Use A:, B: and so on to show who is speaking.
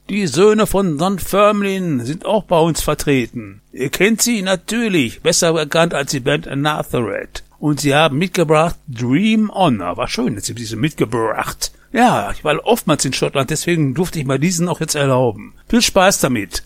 A: Die Söhne von Dunfermline sind auch bei uns vertreten. Ihr kennt sie natürlich, besser bekannt als die Band Nazareth. Und sie haben mitgebracht Dream On. War schön, dass sie diese mitgebracht. Ja, ich war oftmals in Schottland, deswegen durfte ich mir diesen auch jetzt erlauben. Viel Spaß damit.